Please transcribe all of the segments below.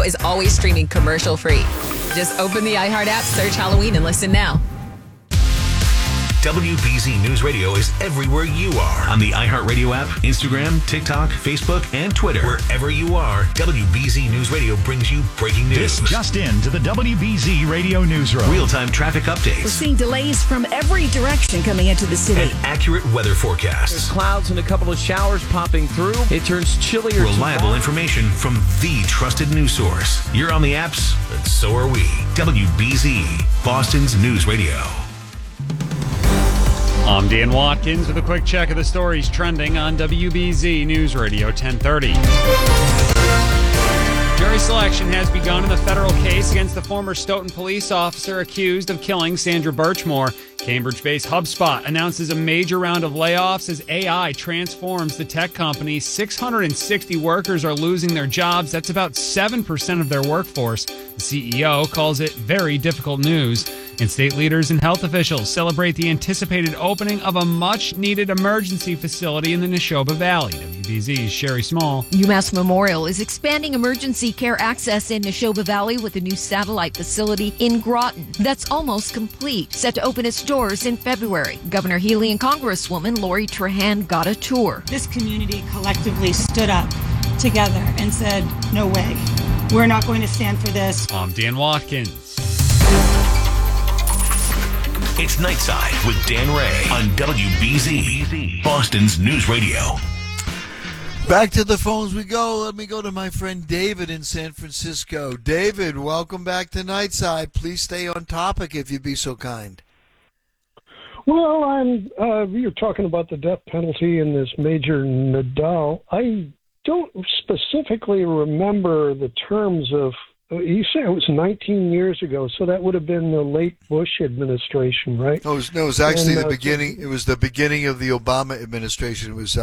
is always streaming commercial-free. Just open the iHeart app, search Halloween, and listen now. WBZ News Radio is everywhere you are. On the iHeartRadio app, Instagram, TikTok, Facebook, and Twitter. Wherever you are, WBZ News Radio brings you breaking news. This just in to the WBZ Radio Newsroom. Real-time traffic updates. We're seeing delays from every direction coming into the city. And accurate weather forecasts. There's clouds and a couple of showers popping through. It turns chillier. Reliable information from the trusted news source. You're on the apps, and so are we. WBZ, Boston's News Radio. I'm Dan Watkins with a quick check of the stories trending on WBZ News Radio 1030. Jury selection has begun in the federal case against the former Stoughton police officer accused of killing Sandra Birchmore. Cambridge-based HubSpot announces a major round of layoffs as AI transforms the tech company. 660 workers are losing their jobs. That's about 7% of their workforce. The CEO calls it very difficult news. And state leaders and health officials celebrate the anticipated opening of a much-needed emergency facility in the Neshoba Valley. WBZ's Sherry Small. UMass Memorial is expanding emergency care access in Neshoba Valley with a new satellite facility in Groton that's almost complete, set to open its doors in February. Governor Healy and Congresswoman Lori Trahan got a tour. This community collectively stood up together and said, no way, we're not going to stand for this. I'm Dan Watkins. It's Nightside with Dan Ray on WBZ, Boston's News Radio. Back to the phones we go. Let me go to my friend David in San Francisco. David, welcome back to Nightside. Please stay on topic if you'd be so kind. Well, you're talking about the death penalty in this Major Nadal. I don't specifically remember the terms of. You say it was 19 years ago, so that would have been the late Bush administration, right? No, it was actually the beginning. It was the beginning of the Obama administration. It was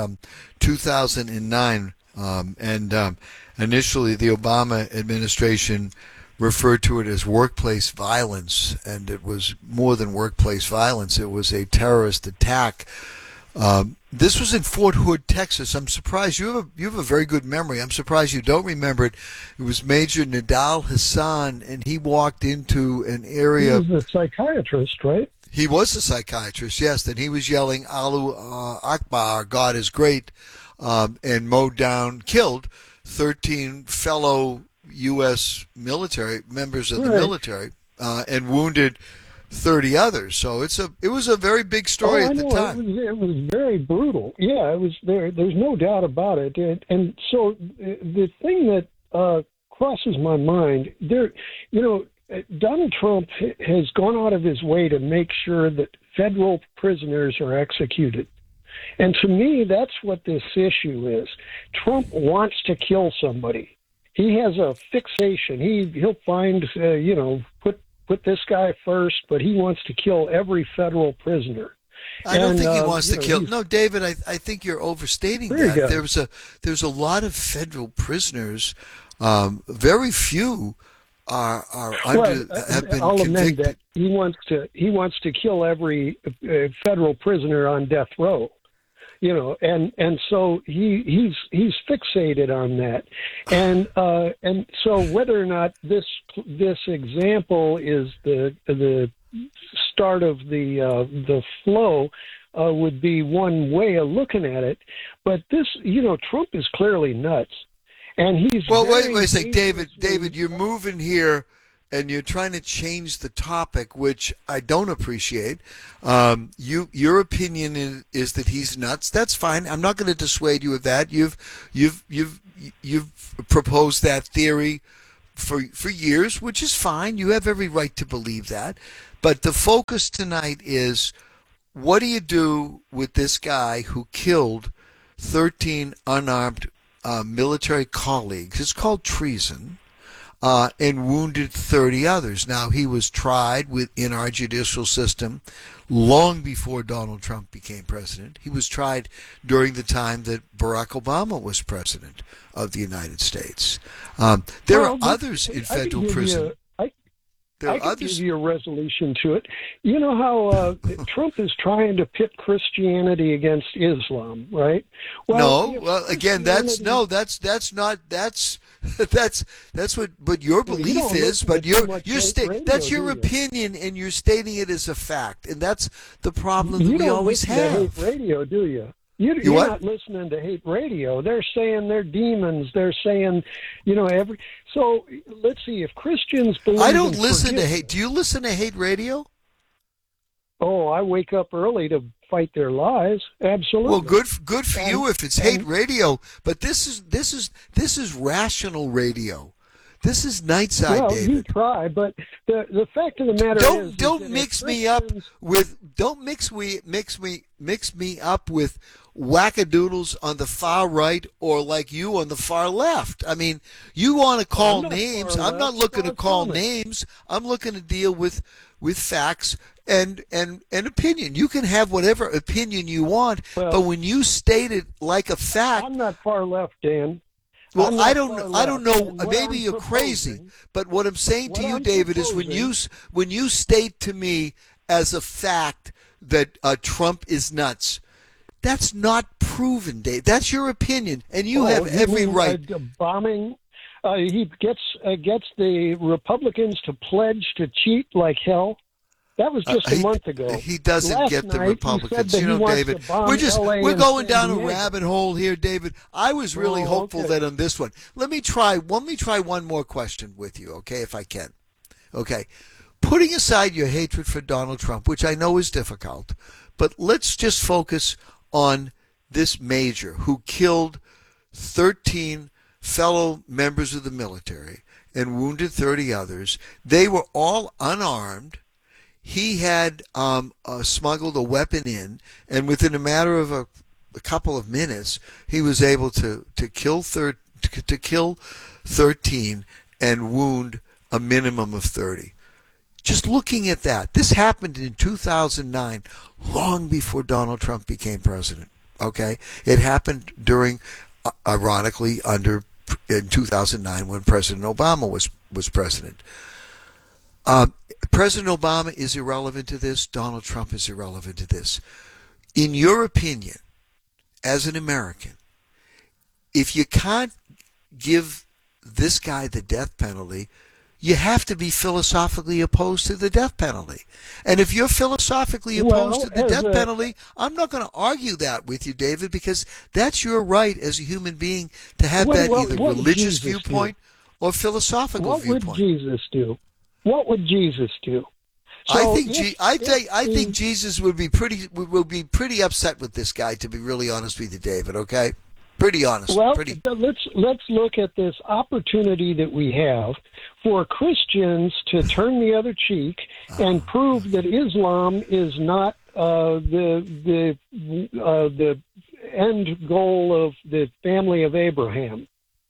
2009, and initially the Obama administration referred to it as workplace violence, and it was more than workplace violence. It was a terrorist attack. This was in Fort Hood, Texas. I'm surprised you have a very good memory. I'm surprised you don't remember it. It was Major Nadal Hassan, and he walked into an area. He was a psychiatrist, right? He was a psychiatrist, yes. And he was yelling "Allahu Akbar, God is great," and mowed down, killed 13 fellow U.S. military members of the military, and wounded 30 others. So it was a very big story at the time. It was very brutal. Yeah, it was there. There's no doubt about it. And so the thing that crosses my mind there, Donald Trump has gone out of his way to make sure that federal prisoners are executed. And to me, that's what this issue is. Trump wants to kill somebody. He has a fixation. He'll find, put this guy first, but he wants to kill every federal prisoner. I don't think he wants to kill. No, David, I think you're overstating that. There's a lot of federal prisoners. Very few are have been I'll amend convicted. that. He wants to kill every federal prisoner on death row. And so he's fixated on that, and so whether or not this example is the start of the flow would be one way of looking at it, but this Trump is clearly nuts, and he's wait a sec, David, you're moving here. And you're trying to change the topic, which I don't appreciate. Your opinion is that he's nuts. That's fine. I'm not going to dissuade you of that. You've proposed that theory for years, which is fine. You have every right to believe that. But the focus tonight is, what do you do with this guy who killed 13 unarmed military colleagues? It's called treason. And wounded 30 others. Now, he was tried in our judicial system long before Donald Trump became president. He was tried during the time that Barack Obama was president of the United States. There are others in federal prison. I can give you a resolution to it. You know how Trump is trying to pit Christianity against Islam, right? Well, again, that's That's what your belief don't is, listen but to too much hate radio, that's your do you? opinion, and you're stating it as a fact, and that's the problem that You we don't always listen to have. hate radio, do you? You're what? not listening to hate radio. They're saying they're demons. They're saying, every. So let's see. If Christians believe, I don't in listen to forgiveness- hate. Do you listen to hate radio? Oh, I wake up early to fight their lies. Absolutely. Well, good for you if it's hate and- radio, but this is rational radio. This is Nightside, well, David. you try, but the fact of the matter is Don't that mix if me up Christians- with mix me up with wackadoodles on the far right or like you on the far left. I mean, you want to call I'm not names. far I'm not left. looking to Far call from it. names. I'm looking to deal with facts and opinion. You can have whatever opinion you want, Well, but when you state it like a fact, I'm not far left, Dan. I'm well, not I don't far I don't left. know. And what Maybe I'm you're crazy, proposing- but what I'm saying to what you, I'm David, is when you state to me as a fact that Trump is nuts, that's not proven, Dave. That's your opinion, and you have every mean, right. Bombing. He gets the Republicans to pledge to cheat like hell. That was just a month ago. He doesn't Last get the night, he Republicans. said that he wants David, to bomb we're LA going and down San a Diego. rabbit hole here, David. I was really Oh, hopeful okay. that on this one. Let me try one more question with you, okay, if I can. Okay. Putting aside your hatred for Donald Trump, which I know is difficult, but let's just focus on this major who killed 13 fellow members of the military and wounded 30 others. They were all unarmed. He had smuggled a weapon in, and within a matter of a couple of minutes, he was able to kill 13 and wound a minimum of 30. Just looking at that, this happened in 2009, long before Donald Trump became president. Okay, it happened during, ironically, in 2009 when President Obama was president. President Obama is irrelevant to this. Donald Trump is irrelevant to this. In your opinion, as an American, if you can't give this guy the death penalty, you have to be philosophically opposed to the death penalty. And if you're philosophically opposed to the death penalty, I'm not going to argue that with you, David, because that's your right as a human being to have that either religious viewpoint or philosophical viewpoint. What would Jesus do? What would Jesus do? I think Jesus would be pretty upset with this guy, to be really honest with you, David. Okay, pretty honest. Well, let's look at this opportunity that we have for Christians to turn the other cheek and prove that Islam is not the end goal of the family of Abraham.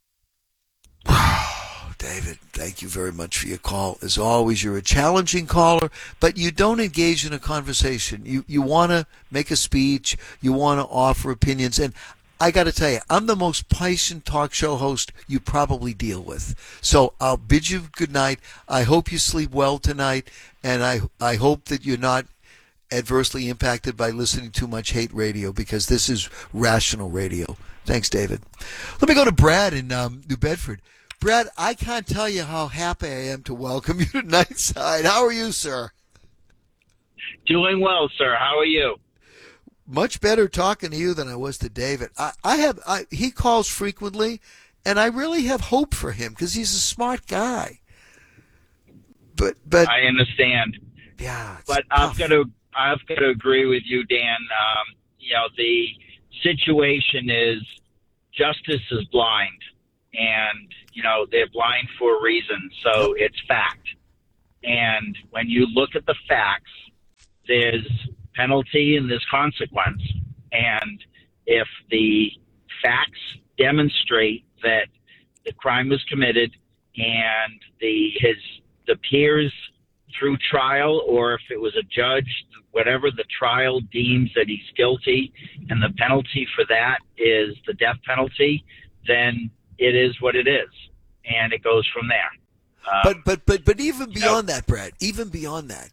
David, thank you very much for your call. As always, you're a challenging caller, but you don't engage in a conversation. You want to make a speech. You want to offer opinions. And I got to tell you, I'm the most patient talk show host you probably deal with. So I'll bid you good night. I hope you sleep well tonight, and I hope that you're not adversely impacted by listening to much hate radio, because this is rational radio. Thanks, David. Let me go to Brad in New Bedford. Brad, I can't tell you how happy I am to welcome you to Nightside. How are you, sir? Doing well, sir. How are you? Much better talking to you than I was to David. He calls frequently, and I really have hope for him because he's a smart guy. But I understand. Yeah, but I've got to agree with you, Dan. The situation is justice is blind, and they're blind for a reason. So it's fact. And when you look at the facts, there's penalty and there's consequence. And if the facts demonstrate that the crime was committed and the peers through trial, or if it was a judge, whatever the trial deems that he's guilty, and the penalty for that is the death penalty, then it is what it is, and it goes from there. But even beyond that, Brad, even beyond that,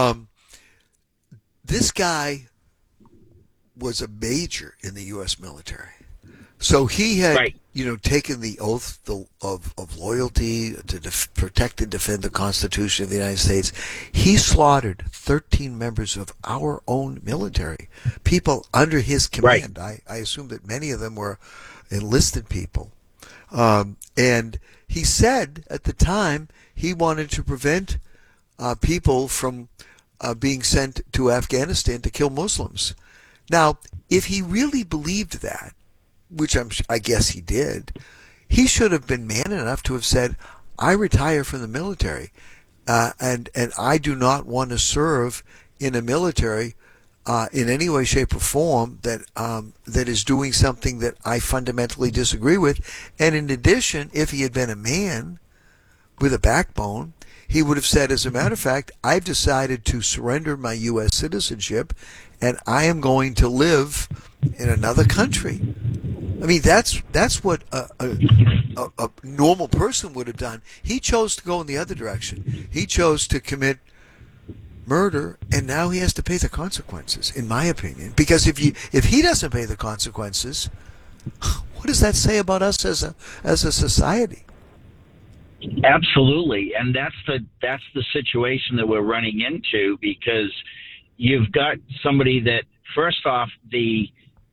this guy was a major in the U.S. military. So he had, taken the oath of loyalty to protect and defend the Constitution of the United States. He slaughtered 13 members of our own military, people under his command. Right. I assume that many of them were enlisted people. And he said at the time he wanted to prevent people from being sent to Afghanistan to kill Muslims. Now, if he really believed that, which I guess he did, he should have been man enough to have said, I retire from the military, and I do not want to serve in a military in any way, shape, or form that is doing something that I fundamentally disagree with. And in addition, if he had been a man with a backbone, he would have said, as a matter of fact, I've decided to surrender my U.S. citizenship, and I am going to live in another country. I mean, that's what a normal person would have done. He chose to go in the other direction. He chose to commit murder, and now he has to pay the consequences, in my opinion. Because if he doesn't pay the consequences, what does that say about us as a society? Absolutely, and that's the situation that we're running into, because you've got somebody that, first off, the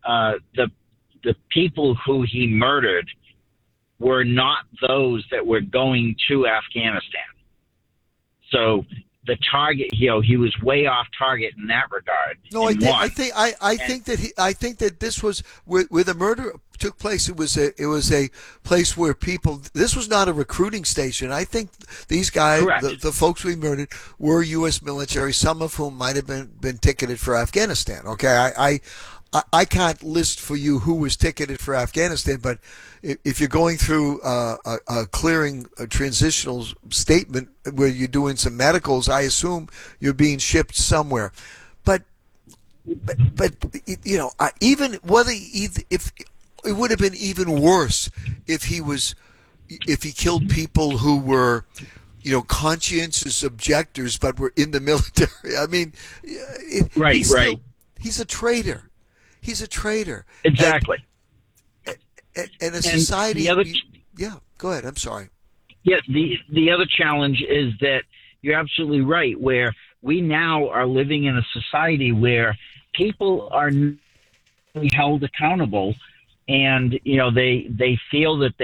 people who he murdered were not those that were going to Afghanistan. So the target, he was way off target in that regard. No, I think that this was where the murder took place. It was a place where people. This was not a recruiting station. I think these guys, the folks we murdered, were U.S. military. Some of whom might have been ticketed for Afghanistan. Okay, I can't list for you who was ticketed for Afghanistan, but if you're going through a clearing, a transitional statement where you're doing some medicals, I assume you're being shipped somewhere. But even if it would have been even worse if he killed people who were, conscientious objectors but were in the military. I mean, he's a traitor. He's a traitor. Exactly. And a society. Go ahead. I'm sorry. Yeah, the other challenge is that you're absolutely right, where we now are living in a society where people are held accountable, and they feel that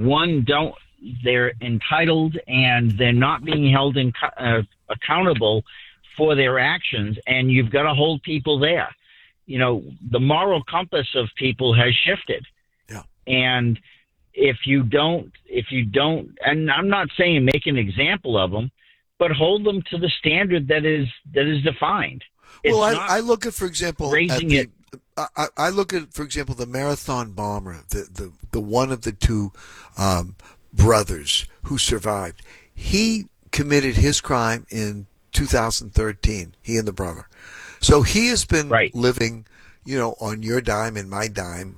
they're entitled, and they're not being held accountable for their actions, and you've got to hold people there. The moral compass of people has shifted. Yeah. And if you don't, and I'm not saying make an example of them, but hold them to the standard that is defined. Well, I look at, for example, I look at, for example, the marathon bomber, the one of the two brothers who survived. He committed his crime in 2013. He and the brother. So he has been living, on your dime and my dime,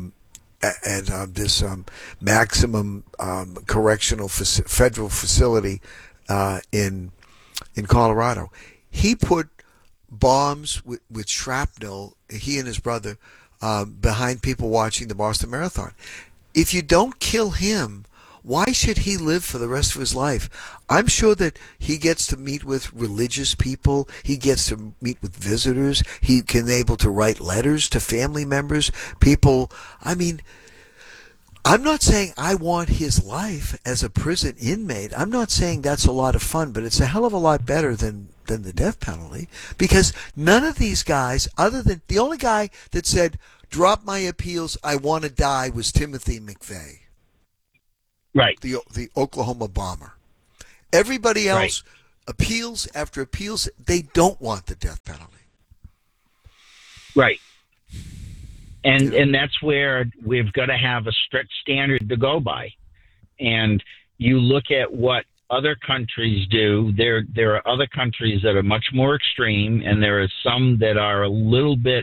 at this maximum correctional federal facility in Colorado. He put bombs with shrapnel, he and his brother, behind people watching the Boston Marathon. If you don't kill him, why should he live for the rest of his life? I'm sure that he gets to meet with religious people. He gets to meet with visitors. He can be able to write letters to family members, people. I mean, I'm not saying I want his life as a prison inmate. I'm not saying that's a lot of fun, but it's a hell of a lot better than the death penalty, because none of these guys, other than the only guy that said, drop my appeals, I want to die, was Timothy McVeigh. Right. The Oklahoma bomber. Everybody else, appeals after appeals, they don't want the death penalty. Right. And that's where we've got to have a strict standard to go by. And you look at what other countries do. There are other countries that are much more extreme, and there are some that are a little bit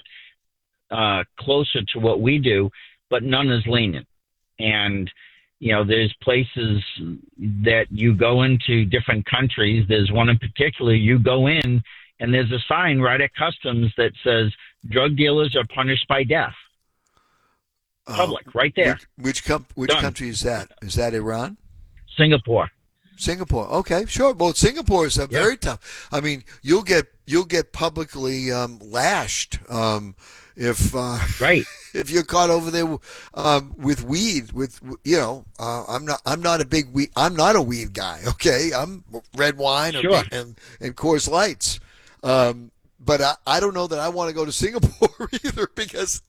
closer to what we do, but none is lenient. And there's places that you go into, different countries. There's one in particular, you go in and there's a sign right at customs that says drug dealers are punished by death. public, right there. Which Done. country is that? Is that Iran? Singapore. Singapore. Okay, sure. Well, Singapore is very tough. I mean, you'll get publicly lashed if if you're caught over there with weed. I'm not a weed guy. Okay, I'm red wine and Coors Lights. But I don't know that I want to go to Singapore either because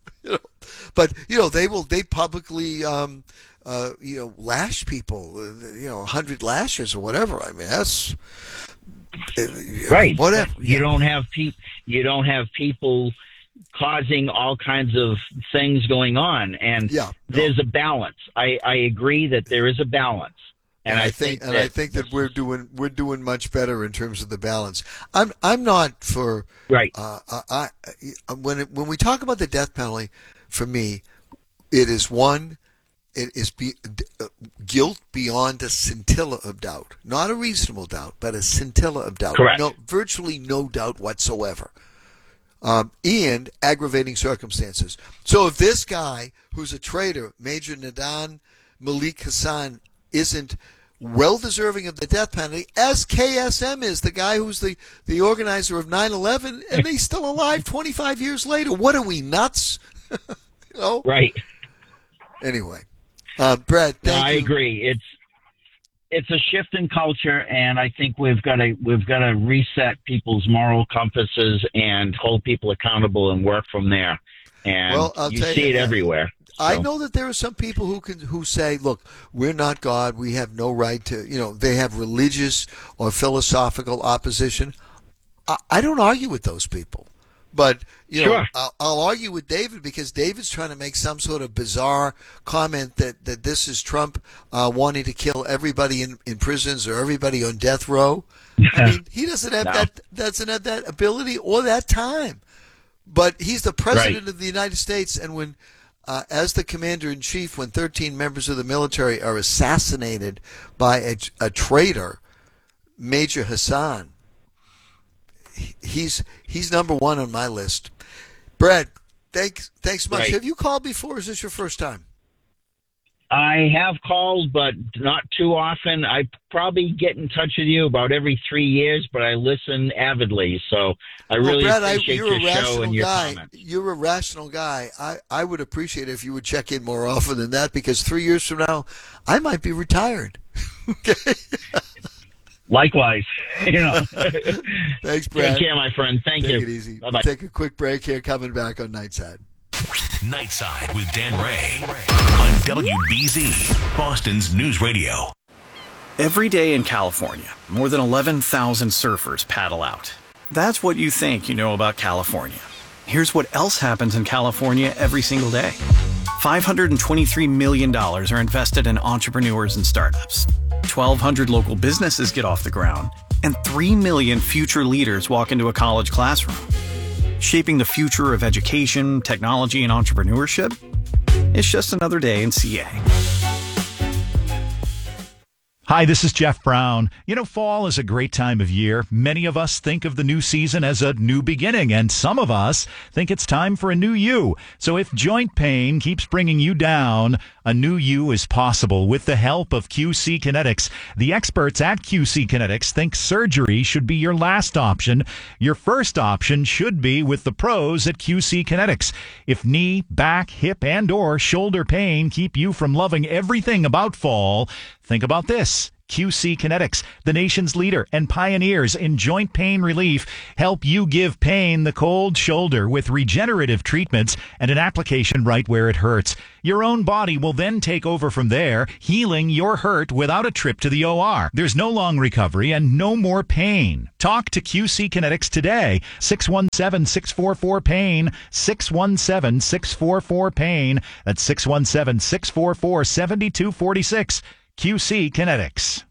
they publicly lash people, 100 lashes or whatever. I mean, that's right. Whatever. You don't have people causing all kinds of things going on, and there's a balance. I agree that there is a balance. And I think that we're doing much better in terms of the balance. I'm not for right. When we talk about the death penalty, for me, it is guilt beyond a scintilla of doubt, not a reasonable doubt, but a scintilla of doubt. Correct. Virtually no doubt whatsoever. And aggravating circumstances. So if this guy who's a traitor, Major Nadan Malik Hassan, isn't well deserving of the death penalty, as KSM is, the guy who's the organizer of 9/11, and he's still alive 25 years later. What are we, nuts? Right. Anyway, Brad, thank you. I agree. It's a shift in culture, and I think we've got to reset people's moral compasses and hold people accountable and work from there. And you see it everywhere. I know that there are some people who say, look, we're not God. We have no right to, they have religious or philosophical opposition. I don't argue with those people. But, sure. I'll argue with David because David's trying to make some sort of bizarre comment that this is Trump wanting to kill everybody in prisons or everybody on death row. I mean, he doesn't have that ability or that time. But he's the president of the United States, and when as the commander-in-chief, when 13 members of the military are assassinated by a traitor, Major Hassan, he's number one on my list. Brad, thanks much. Right. Have you called before, or is this your first time? I have called, but not too often. I probably get in touch with you about every 3 years, but I listen avidly. So I really Brad, appreciate your show and your comments. You're a rational guy. I would appreciate it if you would check in more often than that, because 3 years from now, I might be retired. Okay. Likewise. Thanks, Brad. Take care, my friend. Thank you. Take it easy. Bye-bye. Take a quick break here. Coming back on Nightside. Nightside with Dan Ray on WBZ, Boston's News Radio. Every day in California, more than 11,000 surfers paddle out. That's what you think you know about California. Here's what else happens in California every single day. $523 million are invested in entrepreneurs and startups. 1,200 local businesses get off the ground, and 3 million future leaders walk into a college classroom. Shaping the future of education, technology, and entrepreneurship? It's just another day in CA. Hi, this is Jeff Brown. Fall is a great time of year. Many of us think of the new season as a new beginning, and some of us think it's time for a new you. So if joint pain keeps bringing you down, a new you is possible with the help of QC Kinetics. The experts at QC Kinetics think surgery should be your last option. Your first option should be with the pros at QC Kinetics. If knee, back, hip, and or shoulder pain keep you from loving everything about fall, think about this. QC Kinetics, the nation's leader and pioneers in joint pain relief, help you give pain the cold shoulder with regenerative treatments and an application right where it hurts. Your own body will then take over from there, healing your hurt without a trip to the OR. There's no long recovery and no more pain. Talk to QC Kinetics today. 617-644-PAIN, 617-644-PAIN. That's 617-644-7246. QC Kinetics.